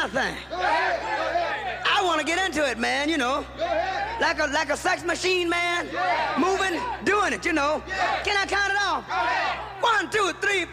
thing. I want to get into it, man, you know. Like a sex machine, man. Moving, doing it, you know. Can I count it off? 1, 2, 3,